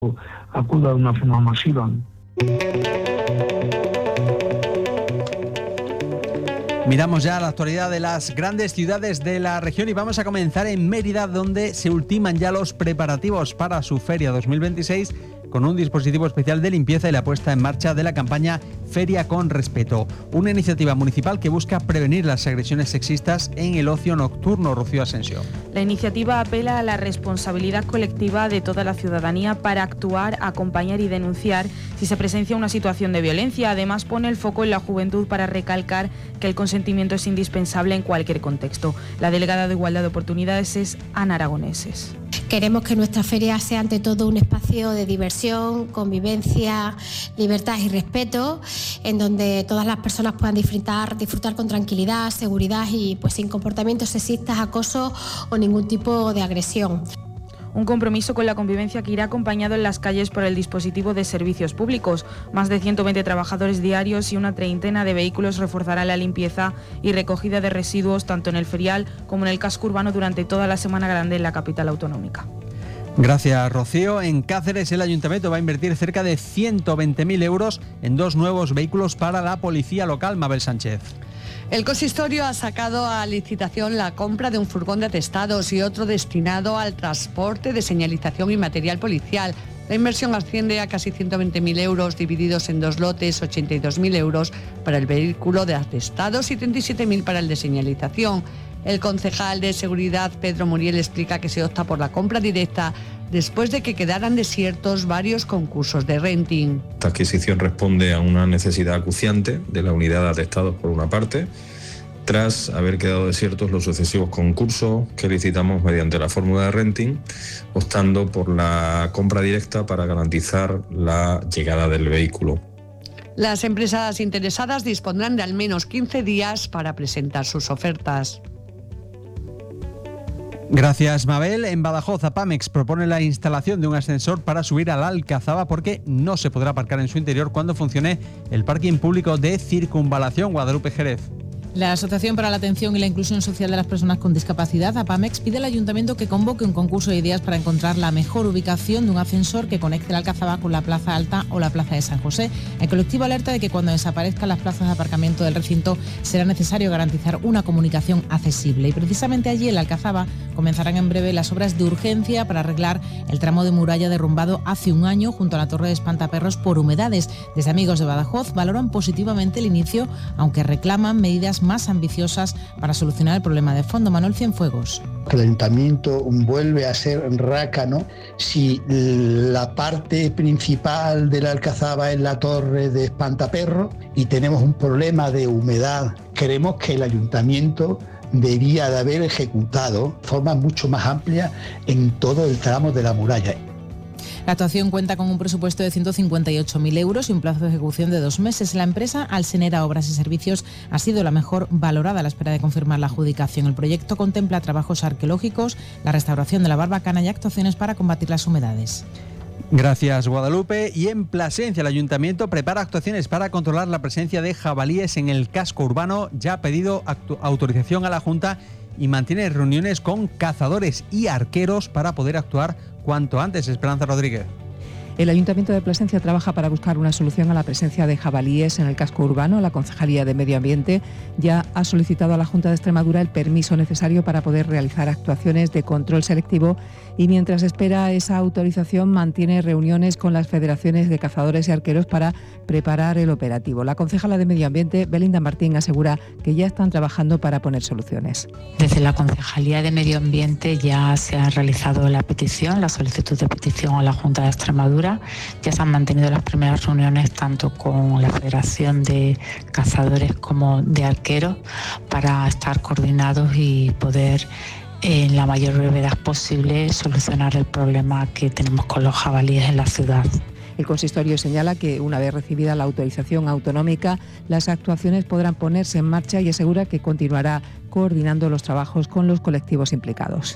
acuda de una forma masiva. Miramos ya la actualidad de las grandes ciudades de la región y vamos a comenzar en Mérida, donde se ultiman ya los preparativos para su Feria 2026 con un dispositivo especial de limpieza y la puesta en marcha de la campaña Feria con Respeto, una iniciativa municipal que busca prevenir las agresiones sexistas en el ocio nocturno. Rocío Asensio. La iniciativa apela a la responsabilidad colectiva de toda la ciudadanía para actuar, acompañar y denunciar si se presencia una situación de violencia. Además, pone el foco en la juventud para recalcar que el consentimiento es indispensable en cualquier contexto. La delegada de Igualdad de Oportunidades es Ana Aragoneses. Queremos que nuestra feria sea ante todo un espacio de diversión, convivencia, libertad y respeto, en donde todas las personas puedan disfrutar con tranquilidad, seguridad y sin comportamientos sexistas, acoso o ningún tipo de agresión. Un compromiso con la convivencia que irá acompañado en las calles por el dispositivo de servicios públicos. Más de 120 trabajadores diarios y una treintena de vehículos reforzarán la limpieza y recogida de residuos tanto en el ferial como en el casco urbano durante toda la Semana Grande en la capital autonómica. Gracias, Rocío. En Cáceres, el Ayuntamiento va a invertir cerca de 120.000 euros en 2 nuevos vehículos para la policía local. Mabel Sánchez. El consistorio ha sacado a licitación la compra de un furgón de atestados y otro destinado al transporte de señalización y material policial. La inversión asciende a casi 120.000 euros, divididos en 2 lotes, 82.000 euros para el vehículo de atestados y 37.000 para el de señalización. El concejal de Seguridad, Pedro Muriel, explica que se opta por la compra directa después de que quedaran desiertos varios concursos de renting. Esta adquisición responde a una necesidad acuciante de la unidad de atestados por una parte, tras haber quedado desiertos los sucesivos concursos que licitamos mediante la fórmula de renting, optando por la compra directa para garantizar la llegada del vehículo. Las empresas interesadas dispondrán de al menos 15 días para presentar sus ofertas. Gracias, Mabel. En Badajoz, Apamex propone la instalación de un ascensor para subir a la Alcazaba porque no se podrá aparcar en su interior cuando funcione el parking público de Circunvalación. Guadalupe Jerez. La Asociación para la Atención y la Inclusión Social de las Personas con Discapacidad, APAMEX, pide al Ayuntamiento que convoque un concurso de ideas para encontrar la mejor ubicación de un ascensor que conecte la Alcazaba con la Plaza Alta o la Plaza de San José. El colectivo alerta de que cuando desaparezcan las plazas de aparcamiento del recinto será necesario garantizar una comunicación accesible. Y precisamente allí, en la Alcazaba, comenzarán en breve las obras de urgencia para arreglar el tramo de muralla derrumbado hace un año junto a la Torre de Espantaperros por humedades. Desde Amigos de Badajoz valoran positivamente el inicio, aunque reclaman medidas más ambiciosas para solucionar el problema de fondo. Manuel Cienfuegos. El ayuntamiento vuelve a ser rácano si la parte principal de la Alcazaba es la Torre de Espantaperros y tenemos un problema de humedad. Creemos que el ayuntamiento debía de haber ejecutado de forma mucho más amplia en todo el tramo de la muralla. La actuación cuenta con un presupuesto de 158.000 euros y un plazo de ejecución de 2 meses. La empresa Alsenera Obras y Servicios ha sido la mejor valorada a la espera de confirmar la adjudicación. El proyecto contempla trabajos arqueológicos, la restauración de la barbacana y actuaciones para combatir las humedades. Gracias, Guadalupe. Y en Plasencia, el Ayuntamiento prepara actuaciones para controlar la presencia de jabalíes en el casco urbano. Ya ha pedido autorización a la Junta y mantiene reuniones con cazadores y arqueros para poder actuar cuanto antes. Esperanza Rodríguez. El Ayuntamiento de Plasencia trabaja para buscar una solución a la presencia de jabalíes en el casco urbano. La Concejalía de Medio Ambiente ya ha solicitado a la Junta de Extremadura el permiso necesario para poder realizar actuaciones de control selectivo y mientras espera esa autorización mantiene reuniones con las federaciones de cazadores y arqueros para preparar el operativo. La concejala de Medio Ambiente, Belinda Martín, asegura que ya están trabajando para poner soluciones. Desde la Concejalía de Medio Ambiente ya se ha realizado la petición, la solicitud de petición a la Junta de Extremadura. Ya se han mantenido las primeras reuniones tanto con la Federación de Cazadores como de Arqueros para estar coordinados y poder en la mayor brevedad posible solucionar el problema que tenemos con los jabalíes en la ciudad. El consistorio señala que una vez recibida la autorización autonómica, las actuaciones podrán ponerse en marcha y asegura que continuará coordinando los trabajos con los colectivos implicados.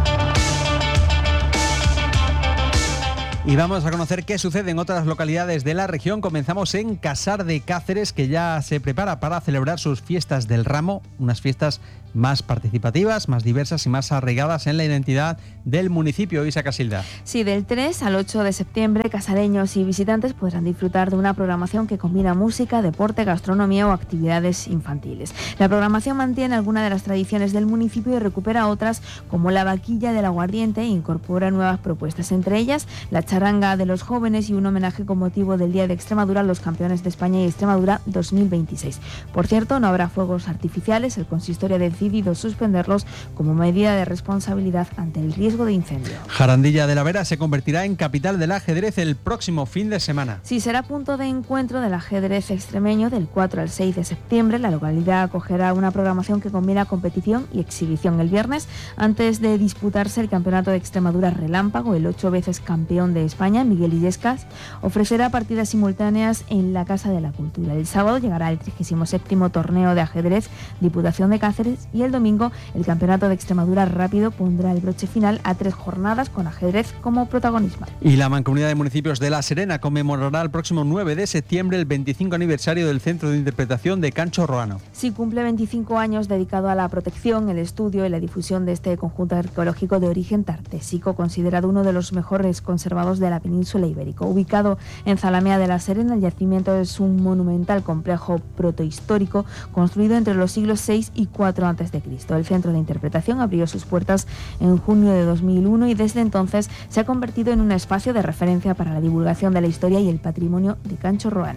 Y vamos a conocer qué sucede en otras localidades de la región. Comenzamos en Casar de Cáceres, que ya se prepara para celebrar sus fiestas del Ramo, unas fiestas más participativas, más diversas y más arraigadas en la identidad del municipio. Isa Casilda. Sí, del 3 al 8 de septiembre, casareños y visitantes podrán disfrutar de una programación que combina música, deporte, gastronomía o actividades infantiles. La programación mantiene algunas de las tradiciones del municipio y recupera otras, como la vaquilla del aguardiente, e incorpora nuevas propuestas, entre ellas la charanga de los jóvenes y un homenaje con motivo del Día de Extremadura a los campeones de España y Extremadura 2026. Por cierto, no habrá fuegos artificiales. El consistorio ha decidido suspenderlos como medida de responsabilidad ante el riesgo de incendio. Jarandilla de la Vera se convertirá en capital del ajedrez el próximo fin de semana. Sí, será punto de encuentro del ajedrez extremeño del 4 al 6 de septiembre. La localidad acogerá una programación que combina competición y exhibición. El viernes, antes de disputarse el Campeonato de Extremadura Relámpago, el 8 veces campeón de España, Miguel Illescas, ofrecerá partidas simultáneas en la Casa de la Cultura. El sábado llegará el 37º torneo de ajedrez Diputación de Cáceres y el domingo el Campeonato de Extremadura Rápido pondrá el broche final a 3 jornadas con ajedrez como protagonismo. Y la Mancomunidad de Municipios de La Serena conmemorará el próximo 9 de septiembre el 25 aniversario del Centro de Interpretación de Cancho Roano. Sí, cumple 25 años dedicado a la protección, el estudio y la difusión de este conjunto arqueológico de origen tartésico, considerado uno de los mejores conservados de la península ibérica. Ubicado en Zalamea de La Serena, el yacimiento es un monumental complejo protohistórico construido entre los siglos VI y IV a.C. El Centro de Interpretación abrió sus puertas en junio de 2001 y desde entonces se ha convertido en un espacio de referencia para la divulgación de la historia y el patrimonio de Cancho Roano.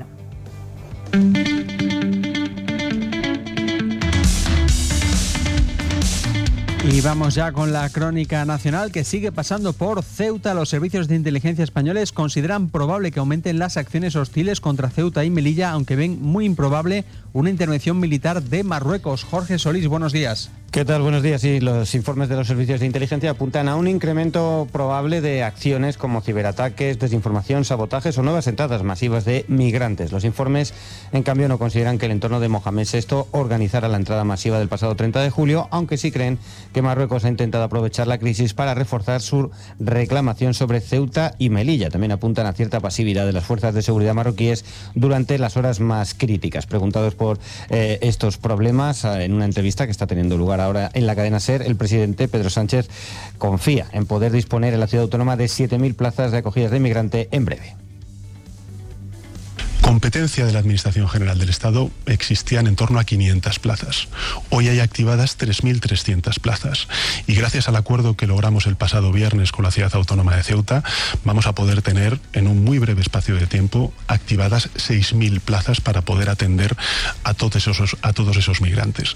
Y vamos ya con la crónica nacional que sigue pasando por Ceuta. Los servicios de inteligencia españoles consideran probable que aumenten las acciones hostiles contra Ceuta y Melilla, aunque ven muy improbable una intervención militar de Marruecos. Jorge Solís, buenos días. ¿Qué tal? Buenos días. Sí, los informes de los servicios de inteligencia apuntan a un incremento probable de acciones como ciberataques, desinformación, sabotajes o nuevas entradas masivas de migrantes. Los informes, en cambio, no consideran que el entorno de Mohamed VI organizara la entrada masiva del pasado 30 de julio, aunque sí creen que Marruecos ha intentado aprovechar la crisis para reforzar su reclamación sobre Ceuta y Melilla. También apuntan a cierta pasividad de las fuerzas de seguridad marroquíes durante las horas más críticas. Preguntados por estos problemas en una entrevista que está teniendo lugar ahora en la cadena SER, el presidente Pedro Sánchez confía en poder disponer en la ciudad autónoma de 7.000 plazas de acogida de inmigrante en breve. Competencia de la Administración General del Estado existían en torno a 500 plazas. Hoy hay activadas 3.300 plazas y gracias al acuerdo que logramos el pasado viernes con la Ciudad Autónoma de Ceuta, vamos a poder tener en un muy breve espacio de tiempo activadas 6.000 plazas para poder atender a todos esos migrantes.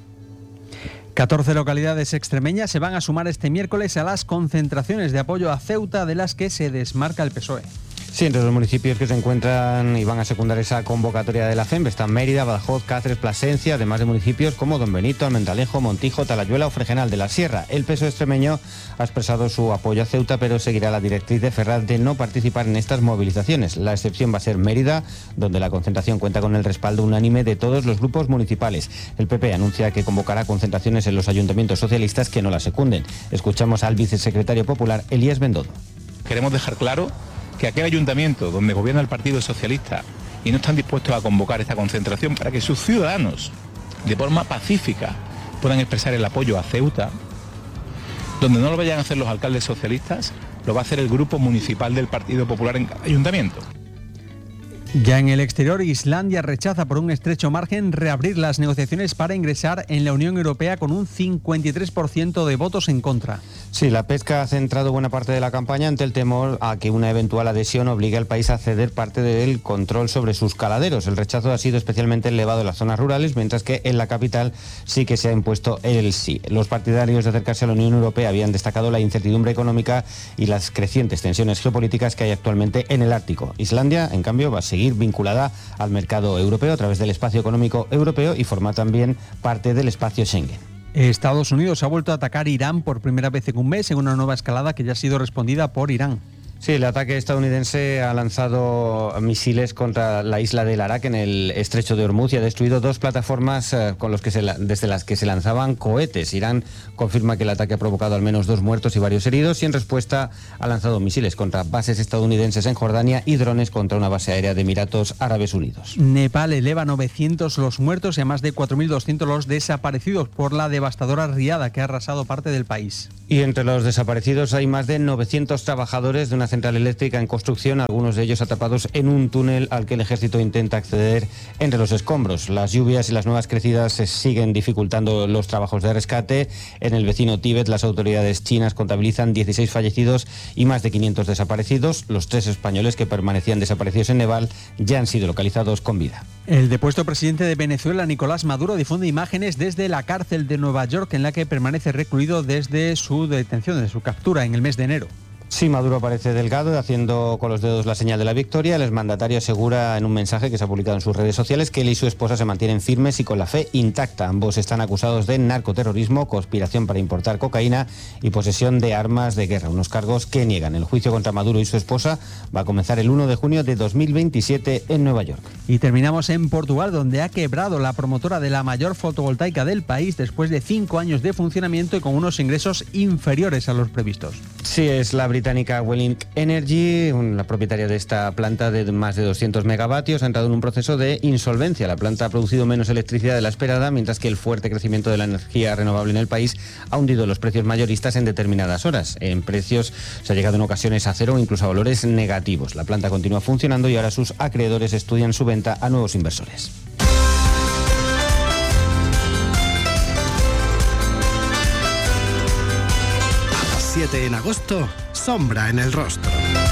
14 localidades extremeñas se van a sumar este miércoles a las concentraciones de apoyo a Ceuta de las que se desmarca el PSOE. Sí, entre los municipios que se encuentran y van a secundar esa convocatoria de la FEMP están Mérida, Badajoz, Cáceres, Plasencia, además de municipios como Don Benito, Almendalejo, Montijo, Talayuela o Fregenal de la Sierra. El PSOE extremeño ha expresado su apoyo a Ceuta, pero seguirá la directriz de Ferraz de no participar en estas movilizaciones. La excepción va a ser Mérida, donde la concentración cuenta con el respaldo unánime de todos los grupos municipales. El PP anuncia que convocará concentraciones en los ayuntamientos socialistas que no la secunden. Escuchamos al vicesecretario popular, Elías Bendodo. Queremos dejar claro que aquel ayuntamiento donde gobierna el Partido Socialista y no están dispuestos a convocar esta concentración para que sus ciudadanos, de forma pacífica, puedan expresar el apoyo a Ceuta, donde no lo vayan a hacer los alcaldes socialistas, lo va a hacer el grupo municipal del Partido Popular en cada ayuntamiento. Ya en el exterior, Islandia rechaza por un estrecho margen reabrir las negociaciones para ingresar en la Unión Europea con un 53% de votos en contra. Sí, la pesca ha centrado buena parte de la campaña ante el temor a que una eventual adhesión obligue al país a ceder parte del control sobre sus caladeros. El rechazo ha sido especialmente elevado en las zonas rurales, mientras que en la capital sí que se ha impuesto el sí. Los partidarios de acercarse a la Unión Europea habían destacado la incertidumbre económica y las crecientes tensiones geopolíticas que hay actualmente en el Ártico. Islandia, en cambio, va a seguir vinculada al mercado europeo a través del espacio económico europeo y forma también parte del espacio Schengen. Estados Unidos ha vuelto a atacar Irán por primera vez en un mes en una nueva escalada que ya ha sido respondida por Irán. Sí, el ataque estadounidense ha lanzado misiles contra la isla del Arak en el estrecho de Hormuz y ha destruido 2 plataformas desde las que se lanzaban cohetes. Irán confirma que el ataque ha provocado al menos 2 muertos y varios heridos, y en respuesta ha lanzado misiles contra bases estadounidenses en Jordania y drones contra una base aérea de Emiratos Árabes Unidos. Nepal eleva a 900 los muertos y a más de 4.200 los desaparecidos por la devastadora riada que ha arrasado parte del país. Y entre los desaparecidos hay más de 900 trabajadores de una central eléctrica en construcción, algunos de ellos atrapados en un túnel al que el ejército intenta acceder entre los escombros. Las lluvias y las nuevas crecidas siguen dificultando los trabajos de rescate. En el vecino Tíbet, las autoridades chinas contabilizan 16 fallecidos y más de 500 desaparecidos. Los 3 españoles que permanecían desaparecidos en Nepal ya han sido localizados con vida. El depuesto presidente de Venezuela, Nicolás Maduro, difunde imágenes desde la cárcel de Nueva York, en la que permanece recluido desde su detención, desde su captura en el mes de enero. Sí, Maduro parece delgado, haciendo con los dedos la señal de la victoria. El exmandatario asegura en un mensaje que se ha publicado en sus redes sociales que él y su esposa se mantienen firmes y con la fe intacta. Ambos están acusados de narcoterrorismo, conspiración para importar cocaína y posesión de armas de guerra, unos cargos que niegan. El juicio contra Maduro y su esposa va a comenzar el 1 de junio de 2027 en Nueva York. Y terminamos en Portugal, donde ha quebrado la promotora de la mayor fotovoltaica del país después de 5 años de funcionamiento y con unos ingresos inferiores a los previstos. Sí, es la británica Welling Energy, la propietaria de esta planta de más de 200 megavatios, ha entrado en un proceso de insolvencia. La planta ha producido menos electricidad de la esperada, mientras que el fuerte crecimiento de la energía renovable en el país ha hundido los precios mayoristas en determinadas horas. En precios se ha llegado en ocasiones a cero o incluso a valores negativos. La planta continúa funcionando y ahora sus acreedores estudian su venta a nuevos inversores. 7 en agosto, sombra en el rostro.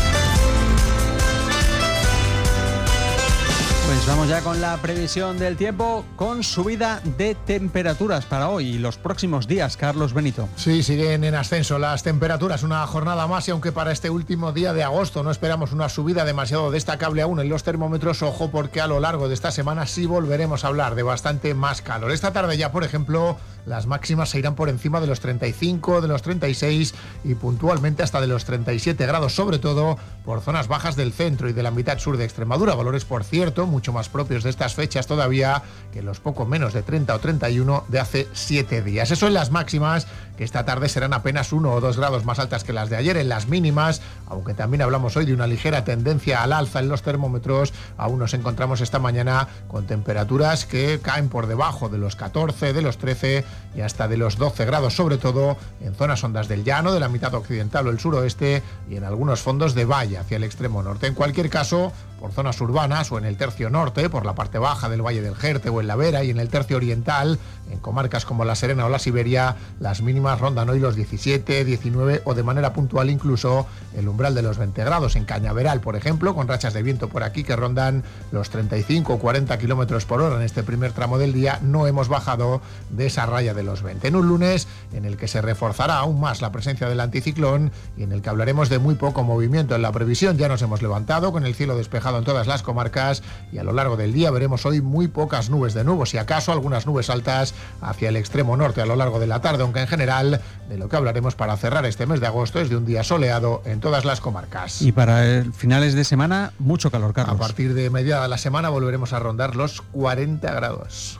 Pues vamos ya con la previsión del tiempo, con subida de temperaturas para hoy y los próximos días. Carlos Benito. Sí, siguen en ascenso las temperaturas, una jornada más, y aunque para este último día de agosto no esperamos una subida demasiado destacable aún en los termómetros, ojo, porque a lo largo de esta semana sí volveremos a hablar de bastante más calor. Esta tarde ya, por ejemplo, las máximas se irán por encima de los 35, de los 36 y puntualmente hasta de los 37 grados, sobre todo por zonas bajas del centro y de la mitad sur de Extremadura. Valores, por cierto, mucho más propios de estas fechas todavía que los poco menos de 30 o 31 de hace 7 días. Eso en las máximas, que esta tarde serán apenas 1 o 2 grados más altas que las de ayer. En las mínimas, aunque también hablamos hoy de una ligera tendencia al alza en los termómetros, aún nos encontramos esta mañana con temperaturas que caen por debajo de los 14, de los 13 y hasta de los 12 grados, sobre todo en zonas hondas del llano, de la mitad occidental o el suroeste, y en algunos fondos de valle hacia el extremo norte. En cualquier caso, por zonas urbanas o en el tercio norte, por la parte baja del Valle del Jerte o en la Vera, y en el tercio oriental, en comarcas como la Serena o la Siberia, las mínimas rondan hoy los 17, 19 o de manera puntual incluso el umbral de los 20 grados. En Cañaveral, por ejemplo, con rachas de viento por aquí que rondan los 35 o 40 kilómetros por hora en este primer tramo del día, no hemos bajado de esa raya de los 20. En un lunes en el que se reforzará aún más la presencia del anticiclón y en el que hablaremos de muy poco movimiento en la previsión. Ya nos hemos levantado con el cielo despejado en todas las comarcas y a lo largo del día veremos hoy muy pocas nubes de nuevo, si acaso algunas nubes altas hacia el extremo norte a lo largo de la tarde, aunque en general de lo que hablaremos para cerrar este mes de agosto es de un día soleado en todas las comarcas. Y para finales de semana, mucho calor, Carlos. A partir de mediada de la semana volveremos a rondar los 40 grados.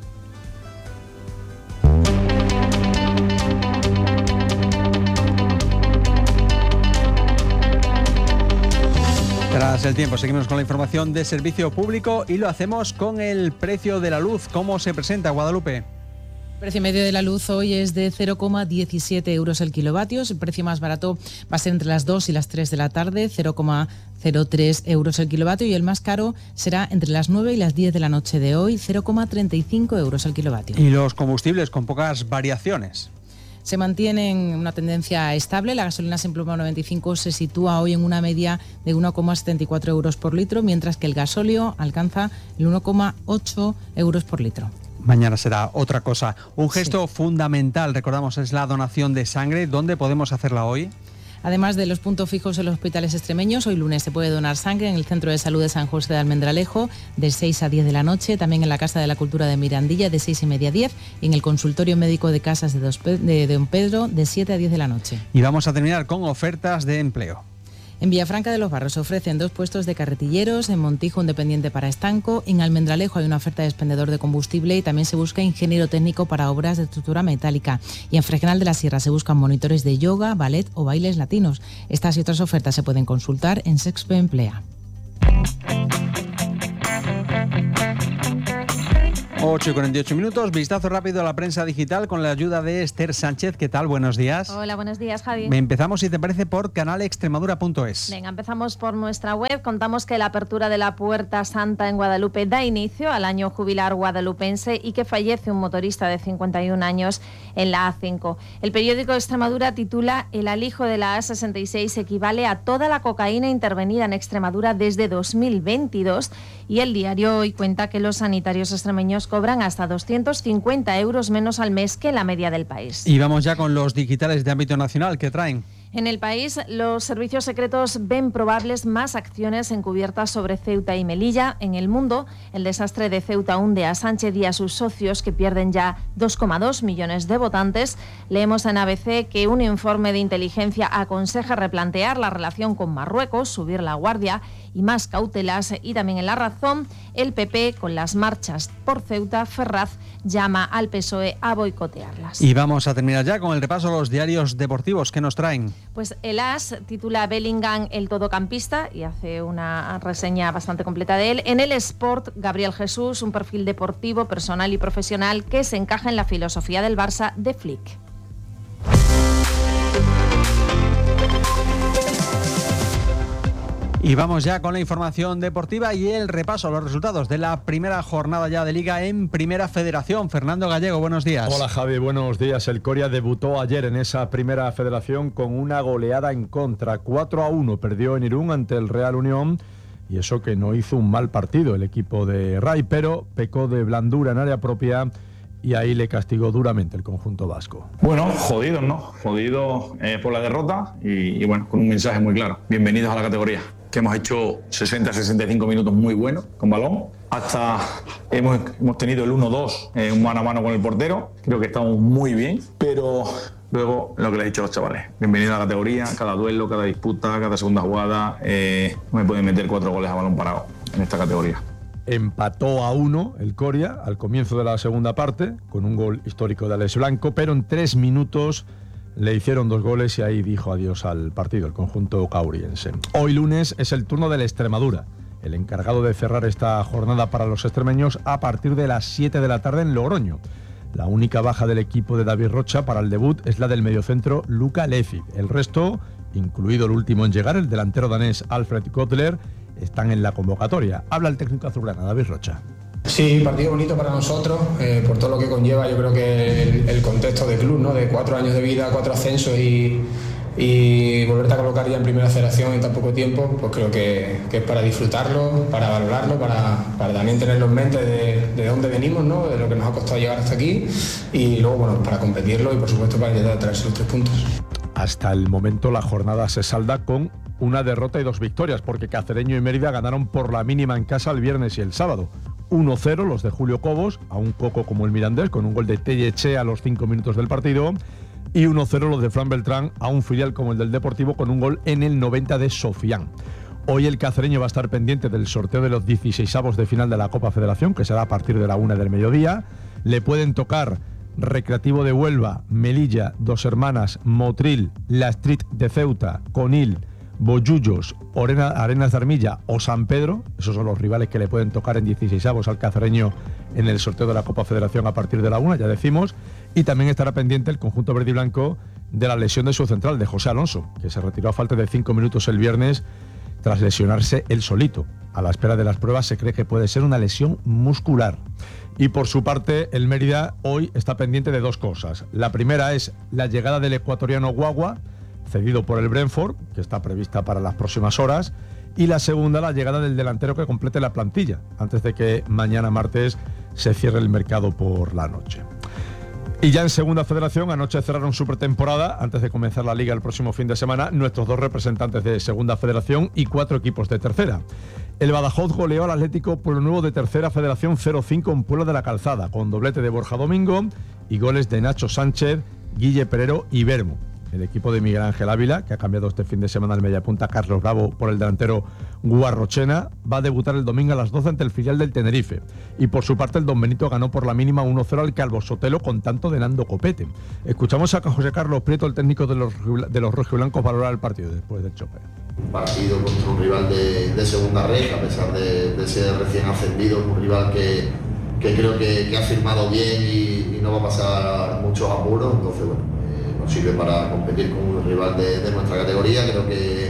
Tras el tiempo, seguimos con la información de servicio público y lo hacemos con el precio de la luz. ¿Cómo se presenta, Guadalupe? El precio medio de la luz hoy es de 0,17 euros el kilovatio. El precio más barato va a ser entre las 2 y las 3 de la tarde, 0,03 euros el kilovatio, y el más caro será entre las 9 y las 10 de la noche de hoy, 0,35 euros el kilovatio. Y los combustibles con pocas variaciones. Se mantiene en una tendencia estable. La gasolina Simpluma 95 se sitúa hoy en una media de 1,74 euros por litro, mientras que el gasóleo alcanza el 1,8 euros por litro. Mañana será otra cosa. Un gesto fundamental, recordamos, es la donación de sangre. ¿Dónde podemos hacerla hoy? Además de los puntos fijos en los hospitales extremeños, hoy lunes se puede donar sangre en el Centro de Salud de San José de Almendralejo de 6 a 10 de la noche, también en la Casa de la Cultura de Mirandilla de 6 y media a 10 y en el Consultorio Médico de Casas de Don Pedro de 7 a 10 de la noche. Y vamos a terminar con ofertas de empleo. En Villafranca de los Barros se ofrecen 2 puestos de carretilleros, en Montijo un dependiente para estanco, en Almendralejo hay una oferta de expendedor de combustible y también se busca ingeniero técnico para obras de estructura metálica. Y en Fregenal de la Sierra se buscan monitores de yoga, ballet o bailes latinos. Estas y otras ofertas se pueden consultar en Sexpe Emplea. 8:48, vistazo rápido a la prensa digital con la ayuda de Esther Sánchez. ¿Qué tal? Buenos días. Hola, buenos días, Javi. Empezamos, si te parece, por canalextremadura.es. Venga, empezamos por nuestra web. Contamos que la apertura de la Puerta Santa en Guadalupe da inicio al año jubilar guadalupense y que fallece un motorista de 51 años en la A5. El periódico Extremadura titula: el alijo de la A66 equivale a toda la cocaína intervenida en Extremadura desde 2022, y el diario Hoy cuenta que los sanitarios extremeños cobran hasta 250 euros menos al mes que la media del país. Y vamos ya con los digitales de ámbito nacional. ¿Qué traen? En el país, los servicios secretos ven probables más acciones encubiertas sobre Ceuta y Melilla. En El Mundo, el desastre de Ceuta hunde a Sánchez y a sus socios, que pierden ya 2,2 millones de votantes. Leemos en ABC que un informe de inteligencia aconseja replantear la relación con Marruecos, subir la guardia y más cautelas. Y también en La Razón, el PP, con las marchas por Ceuta, Ferraz llama al PSOE a boicotearlas. Y vamos a terminar ya con el repaso a los diarios deportivos que nos traen. Pues el AS titula Bellingham el todocampista y hace una reseña bastante completa de él. En el Sport, Gabriel Jesús, un perfil deportivo, personal y profesional que se encaja en la filosofía del Barça de Flick. Y vamos ya con la información deportiva y el repaso a los resultados de la primera jornada ya de Liga en Primera Federación. Fernando Gallego, buenos días. Hola Javi, buenos días. El Coria debutó ayer en esa Primera Federación con una goleada en contra. 4-1 perdió en Irún ante el Real Unión, y eso que no hizo un mal partido el equipo de Ray, pero pecó de blandura en área propia y ahí le castigó duramente el conjunto vasco. Bueno, jodidos, ¿no? Jodidos por la derrota y bueno, con un mensaje muy claro. Bienvenidos a la categoría. Que hemos hecho 60-65 minutos muy buenos con balón. Hasta hemos tenido el 1-2 un mano a mano con el portero. Creo que estamos muy bien, pero luego lo que les he dicho a los chavales. Bienvenidos a la categoría, cada duelo, cada disputa, cada segunda jugada. No me pueden meter 4 goles a balón parado en esta categoría. Empató a 1 el Coria al comienzo de la segunda parte, con un gol histórico de Alex Blanco, pero en 3 minutos le hicieron 2 goles y ahí dijo adiós al partido, el conjunto cauriense. Hoy lunes es el turno del Extremadura, el encargado de cerrar esta jornada para los extremeños a partir de las 7 de la tarde en Logroño. La única baja del equipo de David Rocha para el debut es la del mediocentro Luka Lefi. El resto, incluido el último en llegar, el delantero danés Alfred Gottler, están en la convocatoria. Habla el técnico azulgrana, David Rocha. Sí, partido bonito para nosotros, por todo lo que conlleva. Yo creo que el contexto del club, ¿no? De 4 años de vida, 4 ascensos y volverte a colocar ya en Primera Federación en tan poco tiempo, pues creo que es para disfrutarlo, para valorarlo, para también tenerlo en mente de dónde venimos, ¿no? De lo que nos ha costado llegar hasta aquí, y luego, bueno, para competirlo y por supuesto para intentar traerse los 3 puntos. Hasta el momento la jornada se salda con una derrota y 2 victorias, porque Cacereño y Mérida ganaron por la mínima en casa el viernes y el sábado. 1-0 los de Julio Cobos, a un coco como el Mirandés, con un gol de Telleche a los 5 minutos del partido, y 1-0 los de Fran Beltrán, a un filial como el del Deportivo, con un gol en el 90 de Sofián. Hoy el cacereño va a estar pendiente del sorteo de los 16avos de final de la Copa Federación, que será a partir de la 1 del mediodía. Le pueden tocar Recreativo de Huelva, Melilla, Dos Hermanas, Motril, La Street de Ceuta, Conil, Bollullos, Arenas de Armilla o San Pedro. Esos son los rivales que le pueden tocar en 16avos al cacereño en el sorteo de la Copa Federación a partir de la 1, ya decimos. Y también estará pendiente el conjunto verde y blanco de la lesión de su central, de José Alonso, que se retiró a falta de 5 minutos el viernes tras lesionarse él solito. A la espera de las pruebas se cree que puede ser una lesión muscular. Y por su parte, el Mérida hoy está pendiente de 2 cosas. La primera es la llegada del ecuatoriano Guagua, cedido por el Brentford, que está prevista para las próximas horas, y la segunda, la llegada del delantero que complete la plantilla, antes de que mañana martes se cierre el mercado por la noche. Y ya en Segunda Federación, anoche cerraron su pretemporada, antes de comenzar la Liga el próximo fin de semana, nuestros 2 representantes de Segunda Federación y 4 equipos de Tercera. El Badajoz goleó al Atlético Pueblo Nuevo de Tercera Federación 0-5 en Pueblo de la Calzada, con doblete de Borja Domingo y goles de Nacho Sánchez, Guille Perero y Bermo. El equipo de Miguel Ángel Ávila, que ha cambiado este fin de semana el mediapunta Carlos Bravo por el delantero Guarrochena, va a debutar el domingo a las 12 ante el filial del Tenerife. Y por su parte el Don Benito ganó por la mínima 1-0 al Calvo Sotelo con tanto de Nando Copete. Escuchamos a José Carlos Prieto, el técnico de los rojiblancos, valorar el partido después del choque. Un partido contra un rival de segunda red, a pesar de ser recién ascendido, un rival que creo que ha firmado bien y no va a pasar muchos apuros, entonces bueno, nos sirve para competir con un rival de nuestra categoría. Creo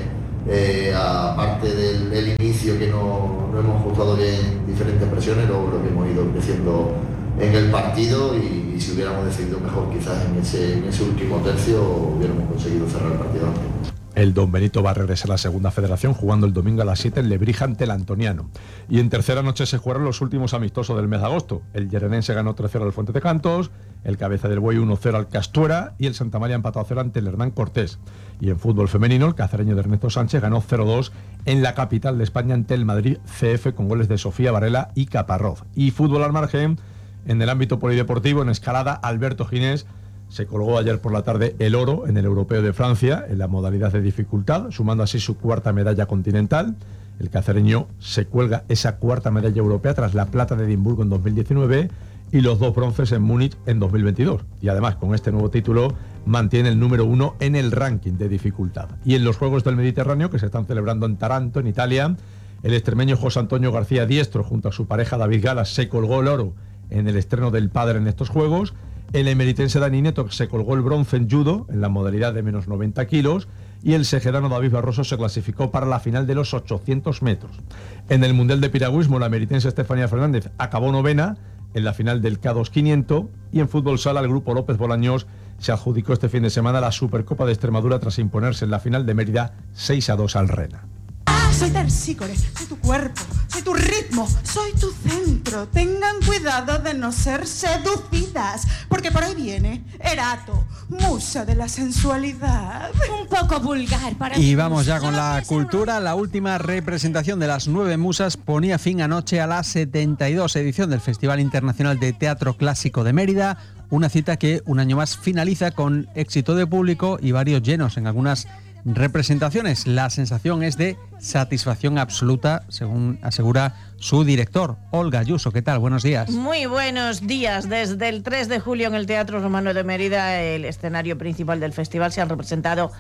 que aparte del inicio que no hemos ajustado bien diferentes presiones, luego creo que hemos ido creciendo en el partido y si hubiéramos decidido mejor quizás en ese último tercio hubiéramos conseguido cerrar el partido antes. El Don Benito va a regresar a la segunda federación jugando el domingo a las 7 en Lebrija ante el Antoniano. Y en tercera noche se jugaron los últimos amistosos del mes de agosto. El Lleranense ganó 3-0 al Fuente de Cantos, el Cabeza del Buey 1-0 al Castuera y el Santa María empató a 0 ante el Hernán Cortés. Y en fútbol femenino, el cacereño de Ernesto Sánchez ganó 0-2 en la capital de España ante el Madrid CF con goles de Sofía Varela y Caparrós. Y fútbol al margen, en el ámbito polideportivo, en escalada, Alberto Ginés se colgó ayer por la tarde el oro en el Europeo de Francia, en la modalidad de dificultad, sumando así su cuarta medalla continental. El cacereño se cuelga esa cuarta medalla europea tras la plata de Edimburgo en 2019 y los 2 bronces en Múnich en 2022. Y además, con este nuevo título, mantiene el número 1 en el ranking de dificultad. Y en los Juegos del Mediterráneo, que se están celebrando en Taranto, en Italia, el extremeño José Antonio García Diestro, junto a su pareja David Galas, se colgó el oro en el estreno del padre en estos Juegos. El emeritense Dani Neto se colgó el bronce en judo en la modalidad de menos 90 kilos y el segerano David Barroso se clasificó para la final de los 800 metros. En el Mundial de Piragüismo, la emeritense Estefanía Fernández acabó novena en la final del K2 500 y en fútbol sala el grupo López Bolaños se adjudicó este fin de semana la Supercopa de Extremadura tras imponerse en la final de Mérida 6-2 al Rena. Soy Terpsícore, soy tu cuerpo, soy tu ritmo, soy tu centro. Tengan cuidado de no ser seducidas, porque por ahí viene Erato, musa de la sensualidad. Un poco vulgar para mí. Y vamos ya con la cultura. La última representación de las 9 musas ponía fin anoche a la 72 edición del Festival Internacional de Teatro Clásico de Mérida. Una cita que un año más finaliza con éxito de público y varios llenos en algunas representaciones. La sensación es de satisfacción absoluta, según asegura su director, Olga Ayuso. ¿Qué tal? Buenos días. Muy buenos días. Desde el 3 de julio en el Teatro Romano de Mérida, el escenario principal del festival, se han representado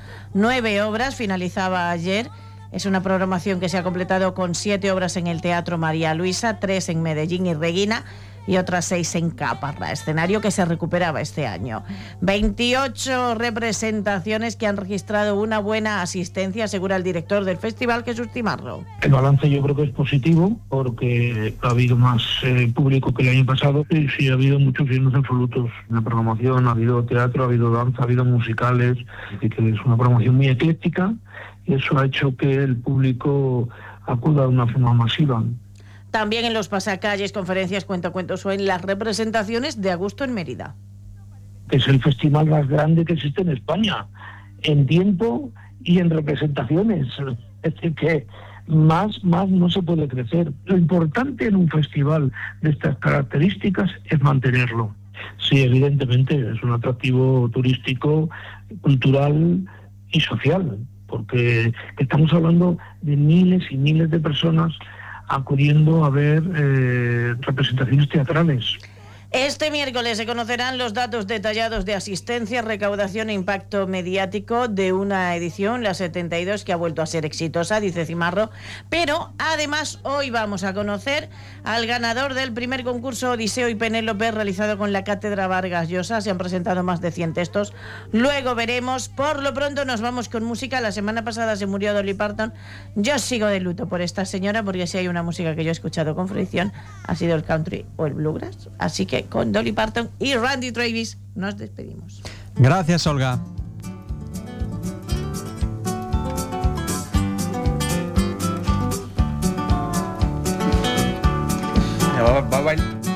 9 obras. Finalizaba ayer. Es una programación que se ha completado con 7 obras en el Teatro María Luisa, 3 en Medellín y Reguina y otras 6 en Caparra, escenario que se recuperaba este año. 28 representaciones que han registrado una buena asistencia, asegura el director del festival, Jesús Timarro. El balance yo creo que es positivo porque ha habido más público que el año pasado y sí ha habido muchos llenos absolutos. En la programación ha habido teatro, ha habido danza, ha habido musicales, así que es una programación muy ecléctica y eso ha hecho que el público acuda de una forma masiva. También en los pasacalles, conferencias, cuentacuentos o en las representaciones de Agosto en Mérida. Es el festival más grande que existe en España, en tiempo y en representaciones. Es decir, que más no se puede crecer. Lo importante en un festival de estas características es mantenerlo. Sí, evidentemente, es un atractivo turístico, cultural y social, porque estamos hablando de miles y miles de personas acudiendo a ver representaciones teatrales. Este miércoles se conocerán los datos detallados de asistencia, recaudación e impacto mediático de una edición, la 72, que ha vuelto a ser exitosa, dice Cimarro. Pero además hoy vamos a conocer al ganador del primer concurso Odiseo y Penélope realizado con la Cátedra Vargas Llosa. Se han presentado más de 100 textos. Luego veremos. Por lo pronto nos vamos con música. La semana pasada se murió Dolly Parton. Yo sigo de luto por esta señora porque si hay una música que yo he escuchado con fricción ha sido el country o el bluegrass. Así que con Dolly Parton y Randy Travis nos despedimos. Gracias, Olga. Bye bye.